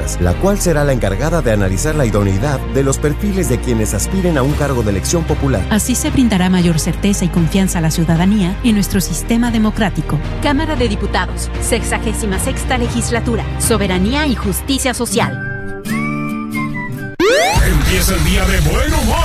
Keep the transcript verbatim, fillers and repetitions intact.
Electorales, la cual será la encargada de analizar la idoneidad de los perfiles de quienes aspiren a un cargo de elección popular. Así se brindará mayor certeza y confianza a la ciudadanía en nuestro sistema democrático. Cámara de Diputados, sexagésima sexta legislatura, soberanía y justicia social. Empieza el día de buen humor